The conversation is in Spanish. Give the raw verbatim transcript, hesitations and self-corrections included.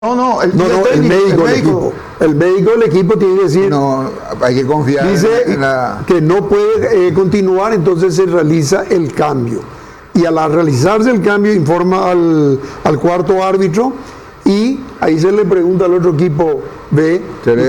No, no, el, No, no, el técnico, médico del equipo. El médico del equipo tiene que decir, No, hay que confiar dice en la... que no puede eh, continuar, entonces se realiza el cambio. Y al realizarse el cambio informa al, al cuarto árbitro y ahí se le pregunta al otro equipo, ve,